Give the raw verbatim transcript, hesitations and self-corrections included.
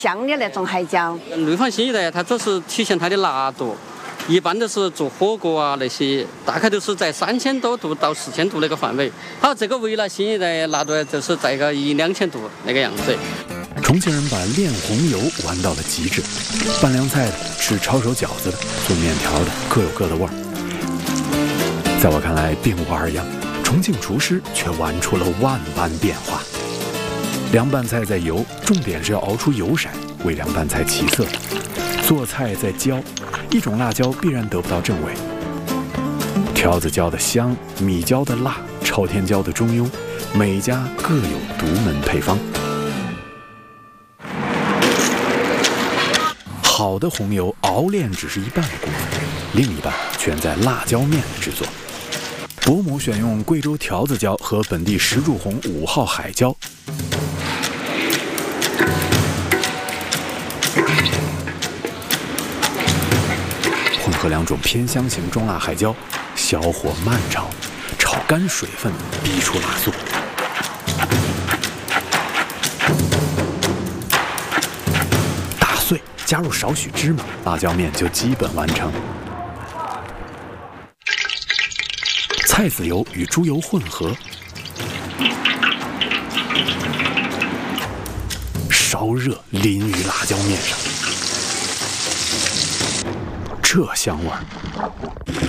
香的那种海椒。 内黄新一代它主要是体现它的辣度，一般都是做火锅啊那些，大概都是在三千多度到四千度那个范围。好，这个味辣新一代辣度就是在个一两千度那个样子。 重庆人把炼红油玩到了极致，拌凉菜的、吃抄手饺子的、做面条的，各有各的味儿。在我看来并无二样，重庆厨师却玩出了万般变化。凉拌菜在油，重点是要熬出油色，为凉拌菜起色。做菜在椒，一种辣椒必然得不到正味。条子椒的香，米椒的辣，朝天椒的中庸，每家各有独门配方。好的红油熬炼只是一半的功夫，另一半全在辣椒面的制作。伯母选用贵州条子椒和本地石柱红五号海椒，混合两种偏香型中辣海椒，小火慢炒，炒干水分，逼出辣素。打碎，加入少许芝麻，辣椒面就基本完成。菜籽油与猪油混合，烧热淋于辣椒面上，这香味儿。